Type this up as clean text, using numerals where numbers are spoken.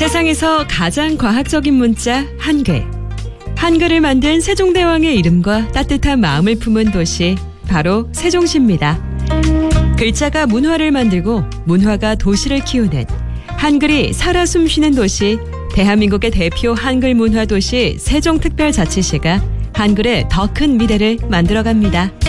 세상에서 가장 과학적인 문자 한글. 한글을 만든 세종대왕의 이름과 따뜻한 마음을 품은 도시 바로 세종시입니다. 글자가 문화를 만들고 문화가 도시를 키우는 한글이 살아 숨쉬는 도시, 대한민국의 대표 한글 문화 도시 세종특별자치시가 한글의 더 큰 미래를 만들어갑니다.